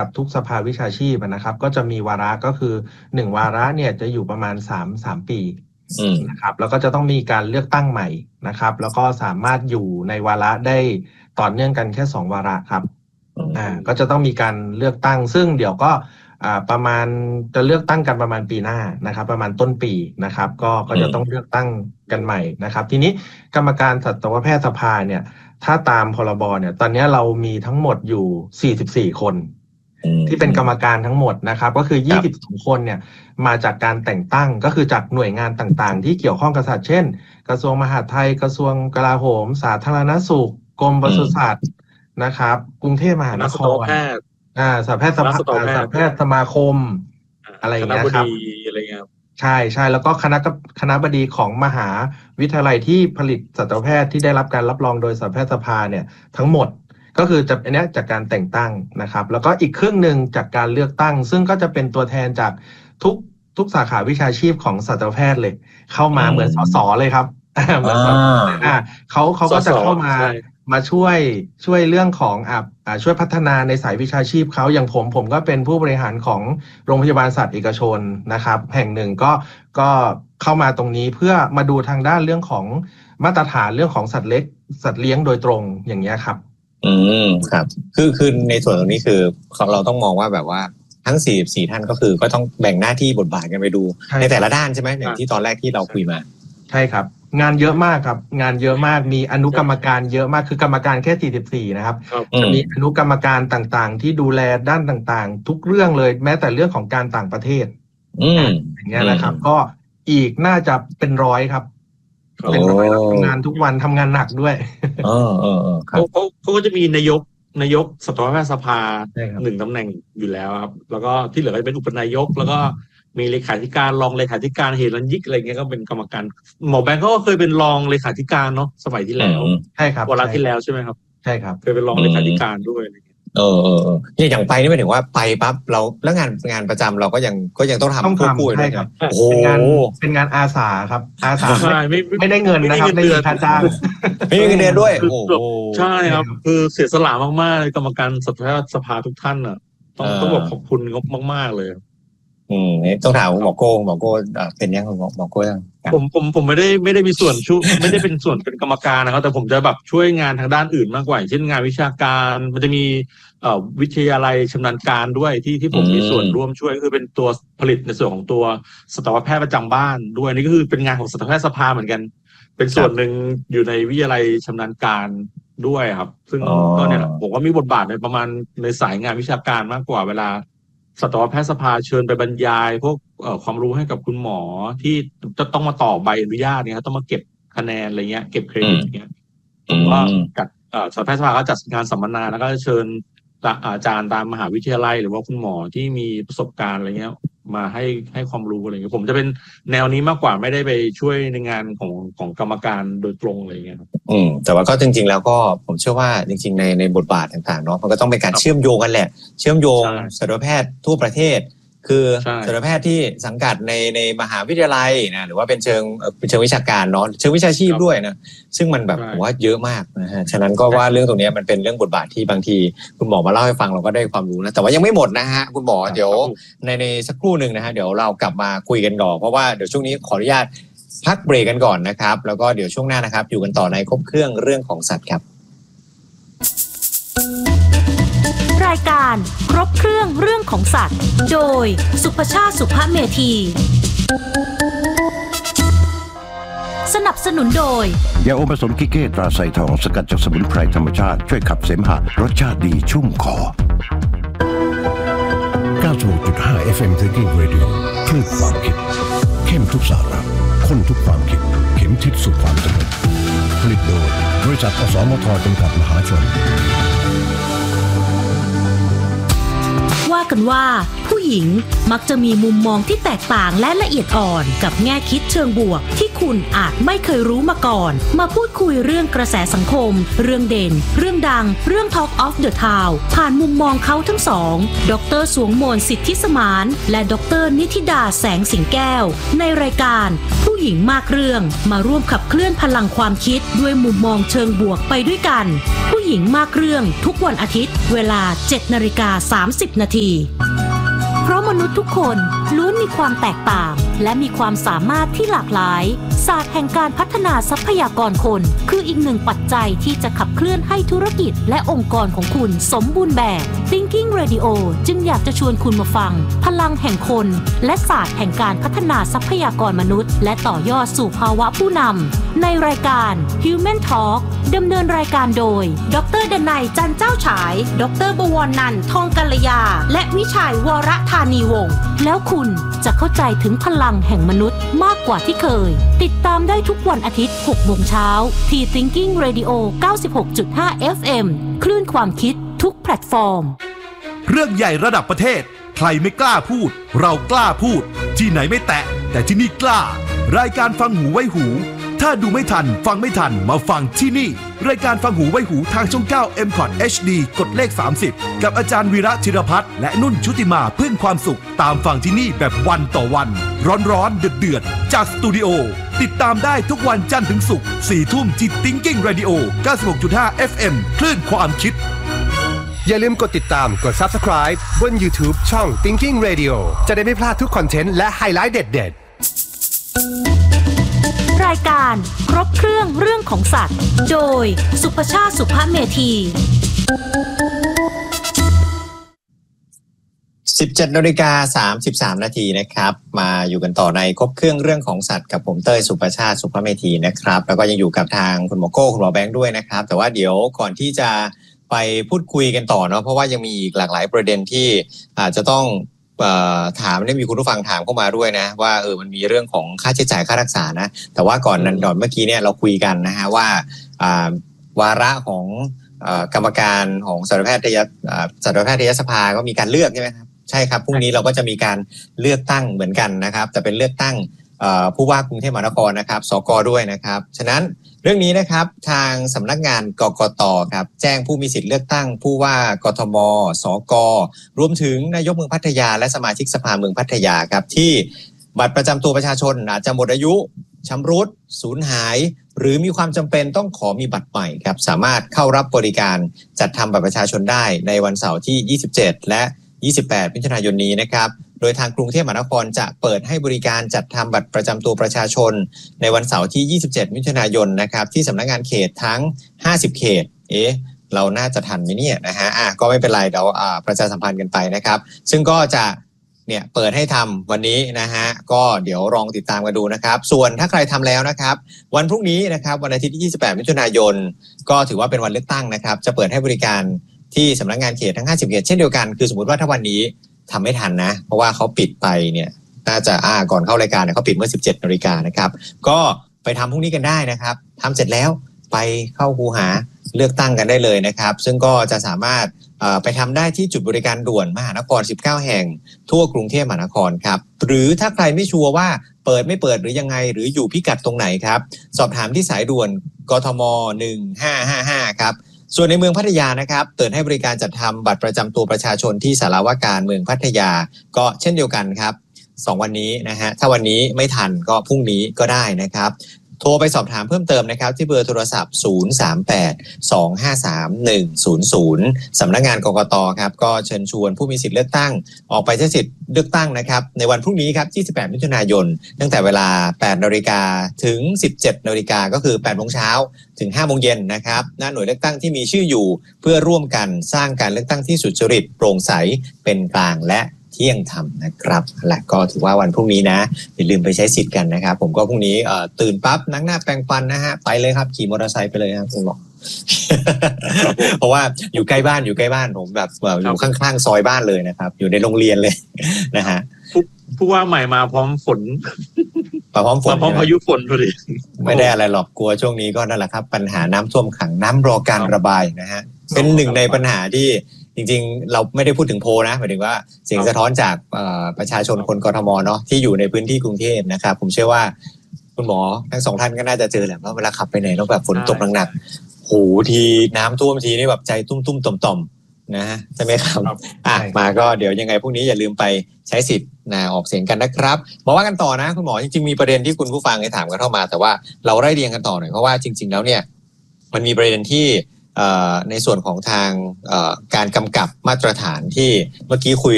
ทุกสภาวิชาชีพนะครับก็จะมีวาระก็คือ1วาระเนี่ยจะอยู่ประมาณ3 ปีนะครับแล้วก็จะต้องมีการเลือกตั้งใหม่นะครับแล้วก็สามารถอยู่ในวาระได้ต่อเนื่องกันแค่2วาระครับก็จะต้องมีการเลือกตั้งซึ่งเดี๋ยวก็ประมาณจะเลือกตั้งกันประมาณปีหน้านะครับประมาณต้นปีนะครับก็จะต้องเลือกตั้งกันใหม่นะครับทีนี้กรรมการสัตวแพทยสภาเนี่ยถ้าตามพรบเนี่ยตอนนี้เรามีทั้งหมดอยู่44คนที่เป็นกรรมการทั้งหมดนะครับก็คือ22คนเนี่ยมาจากการแต่งตั้งก็คือจากหน่วยงานต่างๆที่เกี่ยวข้องกับสัตว์เช่นกระทรวงมหาดไทยกระทรวงกลาโหมสาธารณสุขกรมปศุสัตว์นะครับกรุงเทพมหานครสัตวแพทย์สมาคมอะไรอย่างเงี้ยครับใช่แล้วก็คณะบดีของมหาวิทยาลัยที่ผลิตสัตวแพทย์ที่ได้รับการรับรองโดยสัตวแพทยสภาเนี่ยทั้งหมดก็คือจะอันนี้จากการแต่งตั้งนะครับแล้วก็อีกครึ่งหนึ่งจากการเลือกตั้งซึ่งก็จะเป็นตัวแทนจากทุกสาขาวิชาชีพของสัตวแพทย์เลยเข้ามาเหมือนสสเลยครับเหมือนเขาก็จะเข้ามาช่วยเรื่องของช่วยพัฒนาในสายวิชาชีพเขาอย่างผมก็เป็นผู้บริหารของโรงพยาบาลสัตว์เอกชนนะครับแห่งหนึ่งก็เข้ามาตรงนี้เพื่อมาดูทางด้านเรื่องของมาตรฐานเรื่องของสัตว์เล็กสัตว์เลี้ยงโดยตรงอย่างเงี้ยครับครับคือในส่วนตรงนี้คือเราต้องมองว่าแบบว่าทั้ง44ท่านก็คือก็ต้องแบ่งหน้าที่บทบาทกันไปดูในแต่ละด้านใช่ไหมอย่างที่ตอนแรกที่เราคุยมาใช่ครับงานเยอะมากครับงานเยอะมากมีอนุกรรมการเยอะมากคือกรรมการแค่44นะครับจะมีอนุกรรมการต่างๆที่ดูแลด้านต่างๆทุกเรื่องเลยแม้แต่เรื่องของการต่างประเทศอย่างเงี้ยนะครับก็อีกน่าจะเป็นร้อยครับเป็นร้อยทำงานทุกวันทำงานหนักด้วยเขาก็จะมีนายกสัตวแพทยสภา1ตำแหน่งอยู่แล้วครับแล้วก็ที่เหลือก็จะเป็นอุปนายกแล้วก็มีเลขาธิการรองเลขาธิการเฮรัญยิกอะไรเงี้ยก็เป็นกรรมการหมอแบงค์เขาก็เคยเป็นรองเลขาธิการเนาะสมัยที่แล้วใช่ครับวาระที่แล้วใช่ไหมครับใช่ครับเคยเป็นรองเลขาธิการด้วยนี่อย่างไปนี่หมายถึงว่าไปปั๊บเราแล้วงานประจำเราก็ยังต้องทำควบคู่ด้วยครับโอ้โหเป็นงานอาสาครับอาสาไม่ได้เงินนะครับไม่มีค่าจ้างไม่มีเงินเดือนด้วยโอ้ใช่ครับคือเสียสละมากๆเลยกรรมการสัตวแพทยสภาทุกท่านอ่ะต้องบอกขอบคุณมากๆเลยต้องถามหมอโก้เป็นยังหมอโก้ยังผมไม่ได้มีส่วนไม่ได้เป็นส่วนเป็นกรรมการนะครับแต่ผมจะแบบช่วยงานทางด้านอื่นมากกว่าเช่นงานวิชาการมันจะมีวิทยาลัยชำนาญการด้วยที่ผมมีส่วนร่วมช่วยคือเป็นตัวผลิตในส่วนของตัวสัตวแพทย์ประจำบ้านด้วยนี่ก็คือเป็นงานของสัตวแพทยสภาเหมือนกันเป็นส่วนหนึ่งอยู่ในวิทยาลัยชำนาญการด้วยครับซึ่งก็เนี่ยผมก็มีบทบาทในประมาณในสายงานวิชาการมากกว่าเวลาสัตวแพทยสภาเชิญไปบรรยายพวกความรู้ให้กับคุณหมอที่จะต้องมาต่อใบอนุญาตเนี่ยต้องมาเก็บคะแนนอะไรเงี้ยเก็บเครดิตเงี้ยผมก็จัดสัตวแพทยสภาก็จัดงานสัมมนาแล้วก็เชิญอาจารย์ตามมหาวิทยาลัยหรือว่าคุณหมอที่มีประสบการณ์อะไรเงี้ยมาให้ความรู้อะไรเงี้ยผมจะเป็นแนวนี้มากกว่าไม่ได้ไปช่วยในงานของกรรมการโดยตรงอะไรเงี้ยแต่ว่าก็จริงๆแล้วก็ผมเชื่อว่าจริงๆในบทบาทต่างๆเนาะมันก็ต้องเป็นการเชื่อมโยงกันแหละเชื่อมโยงสัตวแพทย์ทั่วประเทศคือสัตวแพทย์ที่สังกัดในมหาวิทยาลัยนะหรือว่าเป็นเชิงวิชาการเนาะเชิงวิชาชีพด้วยนะซึ่งมันแบบผมว่าเยอะมากนะฮะฉะนั้นก็ว่าเรื่องตรงนี้มันเป็นเรื่องบทบาทที่บางทีคุณหมอมาเล่าให้ฟังเราก็ได้ความรู้นะแต่ว่ายังไม่หมดนะฮะคุณหมอเดี๋ยวในสักครู่นึงนะฮะเดี๋ยวเรากลับมาคุยกันต่อเพราะว่าเดี๋ยวช่วงนี้ขออนุญาตพักเบรกกันก่อนนะครับแล้วก็เดี๋ยวช่วงหน้านะครับอยู่กันต่อในครบเครื่องเรื่องของสัตว์ครับรายการครบเครื่องเรื่องของสัตว์โดยสุภชาติสุภเมธีสนับสนุนโดยยาอมผสมกิเก้ตราไซทองสกัดจากสมุนไพรธรรมชาติช่วยขับเสมหะรสชาติดีชุ่มคอ 96.5 FM Thinking Radio คลื่นความคิดเข้มทุกสาระข้นทุกความคิดเข็มทิศสู่ความสำเร็จผลิตโดยบริษัทอสมทจำกัดมหาชนว่ากันว่าผู้หญิงหญิงมักจะมีมุมมองที่แตกต่างและละเอียดอ่อนกับแง่คิดเชิงบวกที่คุณอาจไม่เคยรู้มาก่อนมาพูดคุยเรื่องกระแสสังคมเรื่องเด่นเรื่องดังเรื่อง Talk of the Town ผ่านมุมมองเขาทั้งสองดร.สวงมนต์สิทธิสมานและดร.นิธิดาแสงสิงแก้วในรายการผู้หญิงมากเรื่องมาร่วมขับเคลื่อนพลังความคิดด้วยมุมมองเชิงบวกไปด้วยกันผู้หญิงมากเรื่องทุกวันอาทิตย์เวลา 7:30 น.เพราะมนุษย์ทุกคนล้วนมีความแตกต่างและมีความสามารถที่หลากหลายศาสตร์แห่งการพัฒนาทรัพยากรคนคืออีกหนึ่งปัจจัยที่จะขับเคลื่อนให้ธุรกิจและองค์กรของคุณสมบูรณ์แบบ Thinking Radio จึงอยากจะชวนคุณมาฟังพลังแห่งคนและศาสตร์แห่งการพัฒนาทรัพยากรมนุษย์และต่อยอดสู่ภาวะผู้นำในรายการ Human Talk ดำเนินรายการโดยดร.ดนัย จันเจ้าฉายดร.บวรนันท์ทองกัลยาและวิชัยวรธานีวงศ์แล้วคุณจะเข้าใจถึงพลังแห่งมนุษย์มากกว่าที่เคยติดตามได้ทุกวันอาทิตย์ 6 โมงเช้าที่ Thinking Radio 96.5 FM คลื่นความคิดทุกแพลตฟอร์มเรื่องใหญ่ระดับประเทศใครไม่กล้าพูดเรากล้าพูดที่ไหนไม่แตะแต่ที่นี่กล้ารายการฟังหูไว้หูถ้าดูไม่ทันฟังไม่ทันมาฟังที่นี่รายการฟังหูไว้หูทางช่อง 9 MCOT HD กดเลข 30กับอาจารย์วีระธีรพัฒน์และนุ่นชุติมาพึ่งความสุขตามฟังที่นี่แบบวันต่อวันร้อนๆเดือดๆจากสตูดิโอติดตามได้ทุกวันจันทร์ถึงศุกร์ 4 ทุ่มที่ Thinking Radio 96.5 FM คลื่นความคิดอย่าลืมกดติดตามกด Subscribe บน YouTube ช่อง Thinking Radio จะได้ไม่พลาดทุกคอนเทนต์และไฮไลท์เด็ดๆรายการครบเครื่องเรื่องของสัตว์โดยสุภชาติสุภเมธี 17:33 นาทีนะครับมาอยู่กันต่อในครบเครื่องเรื่องของสัตว์กับผมเต้ยสุภชาติสุภเมธีนะครับแล้วก็ยังอยู่กับทางคุณหมอโก้คุณหมอแบงค์ด้วยนะครับแต่ว่าเดี๋ยวก่อนที่จะไปพูดคุยกันต่อเนาะเพราะว่ายังมีอีกหลากหลายประเด็นที่อาจจะต้องถามได้มีคุณผู้ฟังถามเข้ามาด้วยนะว่ามันมีเรื่องของค่าใช้จ่ายค่ารักษานะแต่ว่าก่อนนั้นเมื่อกี้เนี่ยเราคุยกันนะฮะว่าวาระของกรรมการของสัตวแพทยสภาก็มีการเลือกใช่ไหมครับใช่ครับพรุ่งนี้เราก็จะมีการเลือกตั้งเหมือนกันนะครับแต่เป็นเลือกตั้งผู้ว่ากรุงเทพมหานครนะครับสก.ด้วยนะครับฉะนั้นเรื่องนี้นะครับทางสำนักงานกกต.ครับแจ้งผู้มีสิทธิ์เลือกตั้งผู้ว่ากทม.สก.รวมถึงนายกเมืองพัทยาและสมาชิกสภาเมืองพัทยาครับที่บัตรประจำตัวประชาชนอาจจะหมดอายุชำรุดสูญหายหรือมีความจำเป็นต้องขอมีบัตรใหม่ครับสามารถเข้ารับบริการจัดทำบัตรประชาชนได้ในวันเสาร์ที่27และ28มิถุนายนนี้นะครับโดยทางกรุงเทพมหานครจะเปิดให้บริการจัดทำบัตรประจำตัวประชาชนในวันเสาร์ที่27มิถุนายนนะครับที่สำนักงานเขตทั้ง50เขตเราน่าจะทันไหมเนี่ยนะฮะก็ไม่เป็นไรเดี๋ยวประชาสัมพันธ์กันไปนะครับซึ่งก็จะเนี่ยเปิดให้ทำวันนี้นะฮะก็เดี๋ยวลองติดตามกันดูนะครับส่วนถ้าใครทำแล้วนะครับวันพรุ่งนี้นะครับวันอาทิตย์ที่28มิถุนายนก็ถือว่าเป็นวันเลือกตั้งนะครับจะเปิดให้บริการที่สำนักงานเขตทั้ง50เขตเช่นเดียวกันคือสมมติว่าถ้าวันนี้ทำไม่ทันนะเพราะว่าเขาปิดไปเนี่ยน่าจะก่อนเข้ารายการเนี่ยเขาปิดเมื่อ 17:00 น.นะครับก็ไปทำพรุ่งนี้กันได้นะครับทำเสร็จแล้วไปเข้าคูหาเลือกตั้งกันได้เลยนะครับซึ่งก็จะสามารถไปทำได้ที่จุดบริการด่วนมหานคร19แห่งทั่วกรุงเทพมหานครครับหรือถ้าใครไม่ชัวร์ว่าเปิดไม่เปิดหรือยังไงหรืออยู่พิกัดตรงไหนครับสอบถามที่สายด่วนกทม1555ครับส่วนในเมืองพัทยานะครับเปิดให้บริการจัดทำบัตรประจำตัวประชาชนที่ศาลาว่าการเมืองพัทยาก็เช่นเดียวกันครับ2วันนี้นะฮะถ้าวันนี้ไม่ทันก็พรุ่งนี้ก็ได้นะครับโทรไปสอบถามเพิ่มเติมนะครับที่เบอร์โทรศัพท์038-253-100สำนักงานกกต.ครับก็เชิญชวนผู้มีสิทธิ์เลือกตั้งออกไปใช้สิทธิ์เลือกตั้งนะครับในวันพรุ่งนี้ครับ28มิถุนายนตั้งแต่เวลา 8:00 น.ถึง 17:00 น.ก็คือ 8:00 น.ถึง 5:00 น.นะครับณหน่วยเลือกตั้งที่มีชื่ออยู่เพื่อร่วมกันสร้างการเลือกตั้งที่สุจริตโปร่งใสเป็นกลางและเที่ยงธรรมนะครับและก็ถือว่าวันพรุ่งนี้นะอย่าลืมไปใช้สิทธิ์กันนะครับผมก็พรุ่งนี้ตื่นปั๊บล้างหน้าแปรงฟันนะฮะไปเลยครับขี่มอเตอร์ไซค์ไปเลยครับคุณหมอ เพราะว่าอยู่ใกล้บ้านผมแบบอยู่ข้างๆซอยบ้านเลยนะครับอยู่ในโรงเรียนเลยนะฮะผู้ว่าใหม่มาพร้อมฝนพร้อมพายุฝนพอดีไม่ได้อะไรหรอกกลัวช่วงนี้ก็นั่นแหละครับปัญหาน้ำท่วมขังน้ำรอการระบายนะฮะเป็นหนึ่งในปัญหาที่จริงๆเราไม่ได้พูดถึงโพลนะหมายถึงว่าเสียงสะท้อนจากประชาชนคนกทมเนาะที่อยู่ในพื้นที่กรุงเทพนะครับผมเชื่อว่าคุณหมอทั้งสองท่านก็น่าจะเจอแหละว่าเวลาขับไปไหนแล้วแบบฝนตกหนักๆโหทีน้ำท่วมทีนี่แบบใจตุ้มๆต่อมๆนะใช่ไหมครับมาก็เดี๋ยวยังไงพรุ่งนี้อย่าลืมไปใช้สิทธิ์ออกเสียงกันนะครับมาว่ากันต่อนะคุณหมอจริงๆมีประเด็นที่คุณผู้ฟังถามกันเข้ามาแต่ว่าเราไล่เรียงกันต่อหน่อยเพราะว่าจริงๆแล้วเนี่ยมันมีประเด็นที่ในส่วนของทางการกำกับมาตรฐานที่เมื่อกี้คุย